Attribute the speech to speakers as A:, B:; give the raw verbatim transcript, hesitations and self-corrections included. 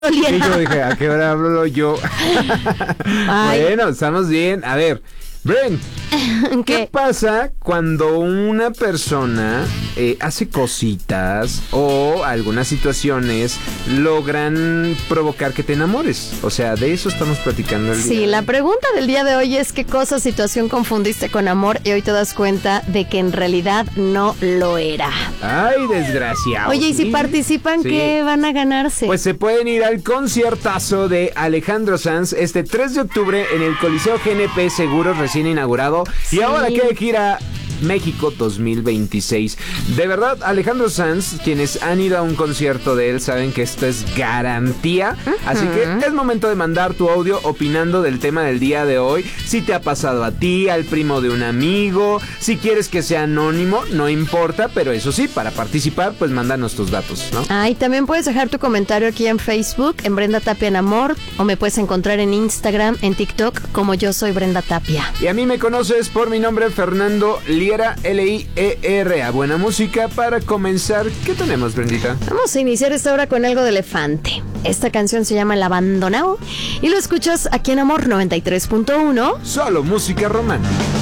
A: Liera.
B: Y yo dije, ¿a qué hora hablo yo? Bueno, estamos bien. A ver, Bren, ¿qué? ¿qué pasa cuando una persona eh, hace cositas o algunas situaciones logran provocar que te enamores? O sea, de eso estamos platicando el día.
A: Sí, la pregunta del día de hoy es qué cosa, situación confundiste con amor y hoy te das cuenta de que en realidad no lo era.
B: Ay, desgraciado.
A: Oye, y si
B: ¿sí?
A: participan,
B: sí.
A: ¿qué van a ganarse?
B: Pues se pueden ir al conciertazo de Alejandro Sanz este tres de octubre en el Coliseo G N P Seguros recién inaugurado. Sí. Y ahora que hay que ir a México dos mil veintiséis. De verdad, Alejandro Sanz, quienes han ido a un concierto de él saben que esto es garantía. Uh-huh. Así que es momento de mandar tu audio opinando del tema del día de hoy. Si te ha pasado a ti, al primo de un amigo, si quieres que sea anónimo, no importa, pero eso sí, para participar, pues mándanos tus datos, ¿no?
A: Ah, y también puedes dejar tu comentario aquí en Facebook, en Brenda Tapia en Amor, o me puedes encontrar en Instagram, en TikTok, como Yo Soy Brenda Tapia.
B: Y a mí me conoces por mi nombre, Fernando Liera. L I E R A. Buena música para comenzar. ¿Qué tenemos, Brendita?
A: Vamos a iniciar esta hora con algo de Elefante. Esta canción se llama El Abandonado y lo escuchas aquí en Amor noventa y tres punto uno.
B: Solo música romántica.